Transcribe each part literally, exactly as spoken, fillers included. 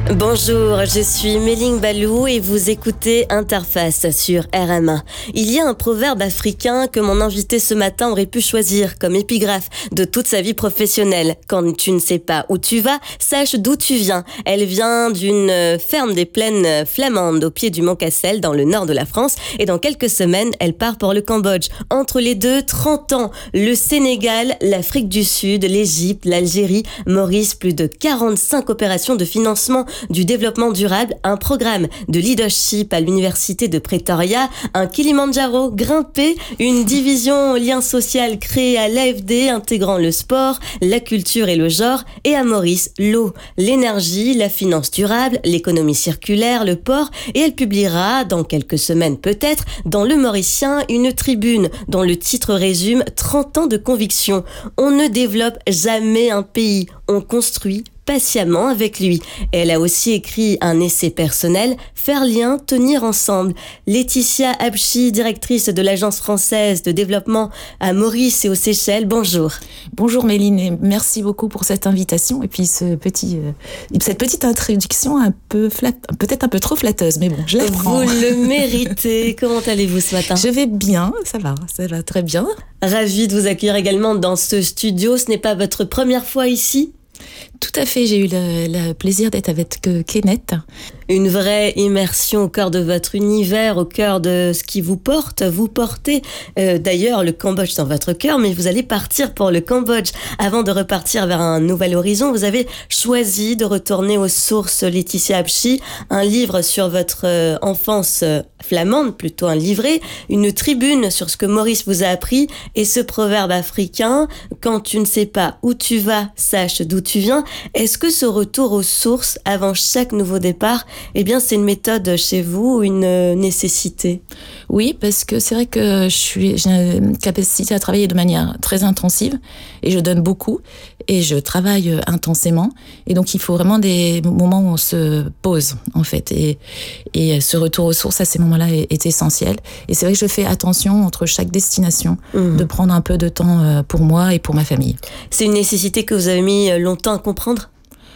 Bonjour, je suis Méline Balou et vous écoutez Interface sur R M un. Il y a un proverbe africain que mon invité ce matin aurait pu choisir comme épigraphe de toute sa vie professionnelle. Quand tu ne sais pas où tu vas, sache d'où tu viens. Elle vient d'une ferme des plaines flamandes au pied du Mont Cassel dans le nord de la France et dans quelques semaines, elle part pour le Cambodge. Entre les deux, trente ans, le Sénégal, l'Afrique du Sud, l'Égypte, l'Algérie, Maurice, plus de quarante-cinq opérations de financement du développement durable, un programme de leadership à l'université de Pretoria, un Kilimandjaro grimpé, une division lien social créée à l'A F D intégrant le sport, la culture et le genre, et à Maurice, l'eau, l'énergie, la finance durable, l'économie circulaire, le port, et elle publiera, dans quelques semaines peut-être, dans Le Mauricien, une tribune dont le titre résume trente ans de conviction. On ne développe jamais un pays, on construit patiemment avec lui. Elle a aussi écrit un essai personnel, Faire lien, tenir ensemble. Laetitia Abchi, directrice de l'Agence française de développement à Maurice et aux Seychelles, bonjour. Bonjour Méline et merci beaucoup pour cette invitation et puis ce petit, euh, cette petite introduction un peu flat, peut-être un peu trop flatteuse, mais bon, je la prends. Vous le méritez. Comment allez-vous ce matin ? Je vais bien, ça va, ça va très bien. Ravie de vous accueillir également dans ce studio. Ce n'est pas votre première fois ici ? Tout à fait, j'ai eu le, le plaisir d'être avec Kenneth. Une vraie immersion au cœur de votre univers, au cœur de ce qui vous porte. Vous portez euh, d'ailleurs le Cambodge dans votre cœur, mais vous allez partir pour le Cambodge. Avant de repartir vers un nouvel horizon, vous avez choisi de retourner aux sources, Laetitia Abchi, un livre sur votre euh, enfance euh, flamande, plutôt un livret, une tribune sur ce que Maurice vous a appris et ce proverbe africain, quand tu ne sais pas où tu vas, sache d'où tu viens. Est-ce que ce retour aux sources avant chaque nouveau départ, eh bien, c'est une méthode chez vous ou une nécessité ? Oui, parce que c'est vrai que je suis, j'ai une capacité à travailler de manière très intensive et je donne beaucoup et je travaille intensément. Et donc, il faut vraiment des moments où on se pose, en fait. Et, et ce retour aux sources à ces moments-là est, est essentiel. Et c'est vrai que je fais attention entre chaque destination mmh. de prendre un peu de temps pour moi et pour ma famille. C'est une nécessité que vous avez mis longtemps à comprendre ?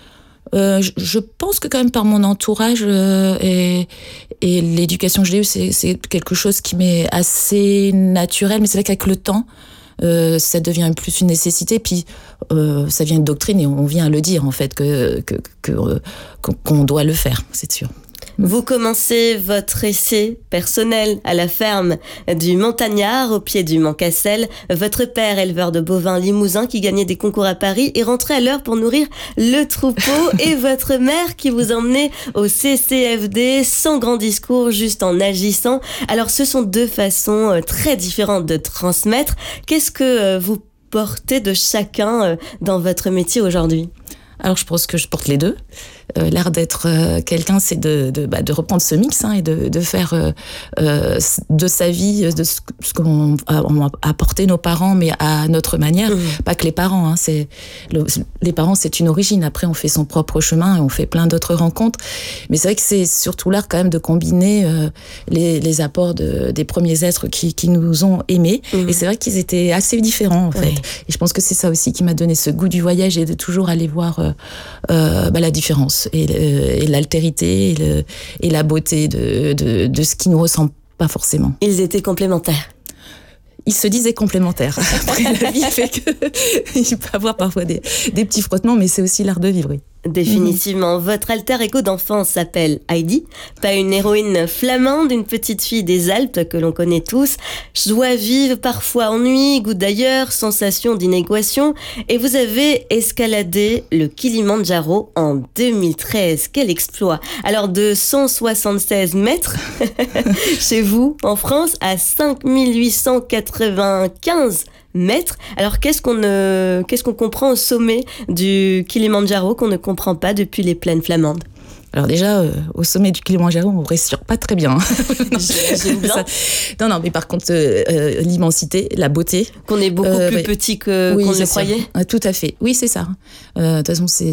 Euh, je, je pense que quand même par mon entourage euh, et, et l'éducation que j'ai eue, c'est, c'est quelque chose qui m'est assez naturel, mais c'est vrai qu'avec le temps, euh, ça devient plus une nécessité, puis euh, ça devient une doctrine et on vient à le dire en fait que, que, que, euh, qu'on doit le faire, c'est sûr. Vous commencez votre essai personnel à la ferme du Montagnard, au pied du Mont Cassel. Votre père, éleveur de bovins limousin qui gagnait des concours à Paris, est rentré à l'heure pour nourrir le troupeau. Et votre mère qui vous emmenait au C C F D sans grand discours, juste en agissant. Alors ce sont deux façons très différentes de transmettre. Qu'est-ce que vous portez de chacun dans votre métier aujourd'hui ? Alors je pense que je porte les deux. Euh, l'art d'être euh, quelqu'un, c'est de, de, bah, de reprendre ce mix hein, et de, de faire euh, euh, de sa vie, de ce, ce qu'ont ont apporté nos parents, mais à notre manière. Mmh. Pas que les parents. Hein, c'est, le, les parents, c'est une origine. Après, on fait son propre chemin et on fait plein d'autres rencontres. Mais c'est vrai que c'est surtout l'art quand même de combiner euh, les, les apports de, des premiers êtres qui, qui nous ont aimés. Mmh. Et c'est vrai qu'ils étaient assez différents, en fait. Oui. Et je pense que c'est ça aussi qui m'a donné ce goût du voyage et de toujours aller voir euh, euh, bah, la différence. Et, le, et l'altérité et, le, et la beauté de, de, de ce qui nous ressemble pas forcément. Ils étaient complémentaires. Ils se disaient complémentaires. Après, la vie fait qu'il peut y avoir parfois des, des petits frottements, mais c'est aussi l'art de vivre, oui. Définitivement. Mmh. Votre alter ego d'enfance s'appelle Heidi, pas une héroïne flamande, une petite fille des Alpes que l'on connaît tous. Joie vive, parfois ennui, goût d'ailleurs, sensation d'inégation. Et vous avez escaladé le Kilimandjaro en deux mille treize. Quel exploit! Alors de cent soixante-seize mètres chez vous, en France, à cinq mille huit cent quatre-vingt-quinze mètres. Alors qu'est-ce qu'on, euh, qu'est-ce qu'on comprend au sommet du Kilimandjaro qu'on ne comprend pas depuis les plaines flamandes ? Alors déjà, euh, au sommet du Kilimandjaro, on ne respire pas très bien. non, J'aime bien. Ça, non, non, mais par contre, euh, euh, l'immensité, la beauté. Qu'on est beaucoup euh, plus ouais. petit que, oui, qu'on ne le croyait. Ah, tout à fait. Oui, c'est ça. Euh, de toute façon, c'est,